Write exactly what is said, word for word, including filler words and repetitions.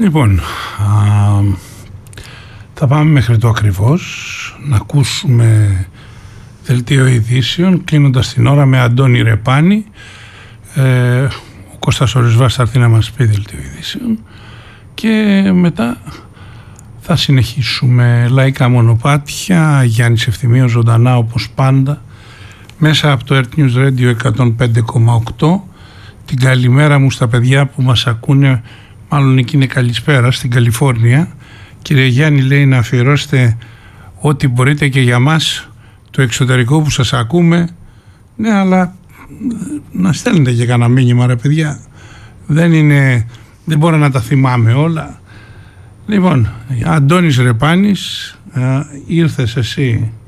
Λοιπόν, α, θα πάμε μέχρι το ακριβώς, να ακούσουμε δελτίο ειδήσεων, κλείνοντας την ώρα με Αντώνη Ρεπάνη. Ε, ο Κώστας Ορισβάς θα έρθει να μας πει δελτίο ειδήσεων και μετά θα συνεχίσουμε. Λαϊκά μονοπάτια, Γιάννης Ευθυμίος ζωντανά όπως πάντα, μέσα από το Earth News Radio εκατόν πέντε κόμμα οκτώ. Την καλημέρα μου στα παιδιά που μας ακούνε, μάλλον εκεί είναι καλησπέρα, στην Καλιφόρνια. Κύριε Γιάννη, λέει, να αφιερώσετε ό,τι μπορείτε και για μας το εξωτερικό που σας ακούμε. Ναι, αλλά να στέλνετε και κανένα μήνυμα, ρε παιδιά. Δεν είναι, δεν μπορώ να τα θυμάμαι όλα. Λοιπόν, Αντώνης Ρεπάνης, ήρθες εσύ